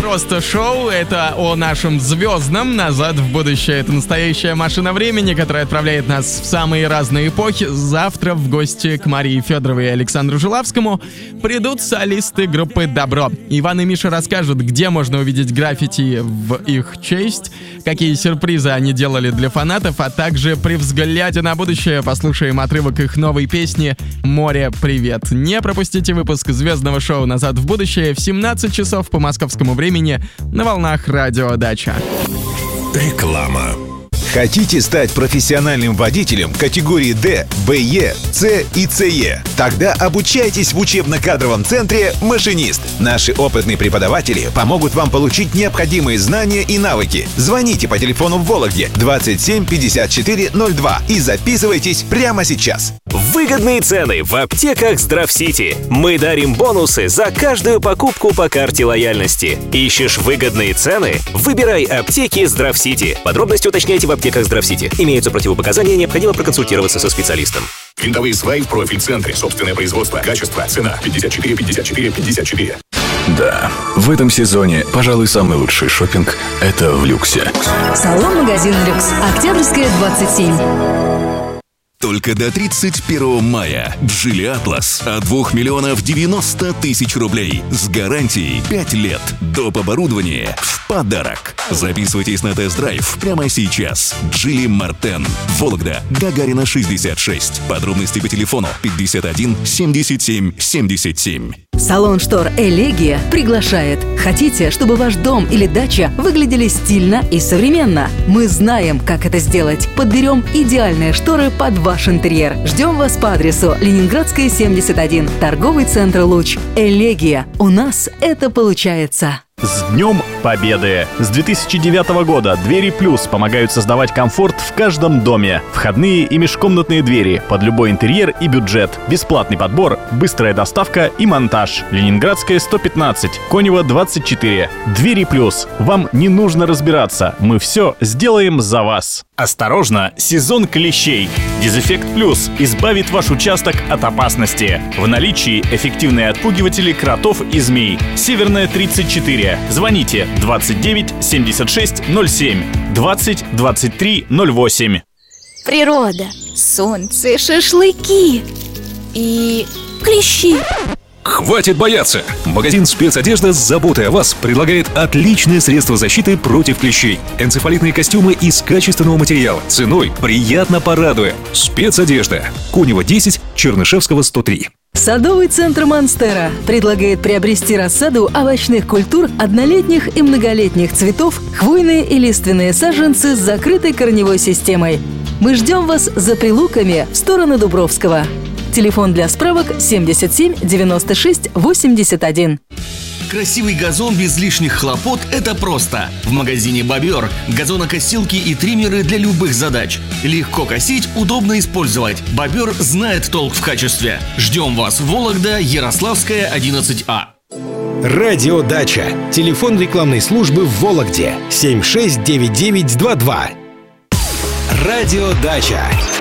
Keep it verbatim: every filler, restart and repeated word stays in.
просто шоу. Это о нашем звездном. «Назад в будущее» — это настоящая машина времени, которая отправляет нас в самые разные эпохи. Завтра в гости к Марии Федоровой и Александру Жулавскому придут солисты группы «Добро». Иван и Миша расскажут, где можно увидеть граффити в их честь, какие сюрпризы они делали для фанатов, а также при взгляде на будущее послушаем отрывок их новой песни «Море, привет». Не пропустите выпуск звездного шоу «Назад в будущее» в семнадцать часов по московскому времени на волнах Радио Дача. Реклама. Хотите стать профессиональным водителем категории Д, Б Е, С и С Е? Тогда обучайтесь в учебно-кадровом центре «Машинист». Наши опытные преподаватели помогут вам получить необходимые знания и навыки. Звоните по телефону в Вологде двадцать семь пятьдесят четыре ноль два и записывайтесь прямо сейчас. Выгодные цены в аптеках Здравсити. Мы дарим бонусы за каждую покупку по карте лояльности. Ищешь выгодные цены? Выбирай аптеки Здравсити. Подробности уточняйте в аптеках Здравсити. Имеются противопоказания, необходимо проконсультироваться со специалистом. Винтовые сваи в профиль-центре. Собственное производство. Качество. Цена. пятьдесят четыре пятьдесят четыре пятьдесят четыре. Да, в этом сезоне, пожалуй, самый лучший шопинг – это в Люксе. Салон-магазин «Люкс». Октябрьская, двадцать семь. Только до тридцать первого мая Geely Atlas от двух миллионов девяносто тысяч рублей с гарантией пять лет. Доп. Оборудование в подарок. Записывайтесь на тест-драйв прямо сейчас. Geely Marten. Вологда, Гагарина, шестьдесят шесть. Подробности по телефону пятьдесят один семьдесят семь семьдесят семь. Салон штор «Элегия» приглашает. Хотите, чтобы ваш дом или дача выглядели стильно и современно? Мы знаем, как это сделать. Подберем идеальные шторы под ваш интерьер. Ждем вас по адресу Ленинградская, семьдесят один. Торговый центр «Луч». «Элегия». У нас это получается. С Днем Победы! С две тысячи девятого года «Двери Плюс» помогают создавать комфорт в каждом доме. Входные и межкомнатные двери под любой интерьер и бюджет. Бесплатный подбор, быстрая доставка и монтаж. Ленинградская, сто пятнадцать, Конева, двадцать четыре. «Двери Плюс». Вам не нужно разбираться. Мы все сделаем за вас. Осторожно, сезон клещей. Дезэффект Плюс избавит ваш участок от опасности. В наличии эффективные отпугиватели кротов и змей. Северная, тридцать четыре. Звоните двадцать девять семьдесят шесть ноль семь, двадцать двадцать три ноль восемь. Природа, солнце, шашлыки и клещи. Хватит бояться! Магазин «Спецодежда» с заботой о вас предлагает отличные средства защиты против клещей. Энцефалитные костюмы из качественного материала. Ценой приятно порадуя. «Спецодежда». Конева, десять, Чернышевского, сто три. Садовый центр «Монстера» предлагает приобрести рассаду овощных культур однолетних и многолетних цветов, хвойные и лиственные саженцы с закрытой корневой системой. Мы ждем вас за Прилуками в сторону Дубровского. Телефон для справок семьдесят семь девяносто шесть восемьдесят один. Красивый газон без лишних хлопот – это просто. В магазине «Бобер» газонокосилки и триммеры для любых задач. Легко косить, удобно использовать. «Бобер» знает толк в качестве. Ждем вас в Вологда, Ярославская, одиннадцать А. Радио Дача. Телефон рекламной службы в Вологде семь шесть девять девять два два. Радио Дача.